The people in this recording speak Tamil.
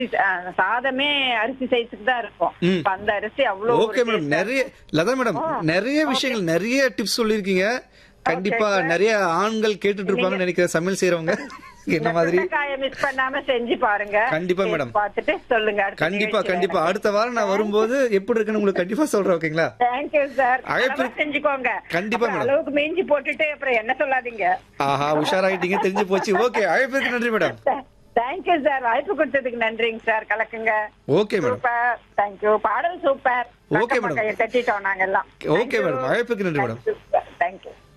சாதமே அரிசி சைஸுக்கு தான் இருக்கும். ம். இப்ப அந்த அரிசி அவ்வளவு ஓகே மேடம். நிறைய லதா மேடம் நிறைய விஷயங்கள் நிறைய டிப்ஸ் சொல்லிருக்கீங்க. கண்டிப்பா நிறைய ஆண்கள் கேட்டுட்டு இருப்பாங்கன்னு நினைக்கிறேன் சமையல் செய்யறவங்க. என்ன மாதிரி மிஸ் பண்ணாம செஞ்சு பாருங்க. கண்டிப்பா மேடம். பார்த்துட்டு சொல்லுங்க. கண்டிப்பா கண்டிப்பா அடுத்த வாரம் நான் வரும்போது எப்படி இருக்குன்னு உங்களுக்கு கண்டிப்பா சொல்றேன். ஓகேங்களா? Thank you sir. அழைப்பு செஞ்சுக்கோங்க. கண்டிப்பா மேடம். அளவுக்கு மேஞ்சி போட்டுட்டு அப்புறம் என்ன சொல்லாதீங்க. ஆஹா உஷாராயிட்டீங்க, தெரிஞ்சு போச்சு. ஓகே, அழைப்புக்கு நன்றி மேடம். Thank you sir. வாய்ப்பு கொடுத்ததுக்கு நன்றிங்க sir. கலக்குங்க. Okay madam. Super. Thank you. பாடல் சூப்பர். Okay madam. கையை தட்டிட்டோம் நாங்க எல்லாம். Okay madam. அழைப்புக்கு நன்றி மேடம். தேங்க்யூ.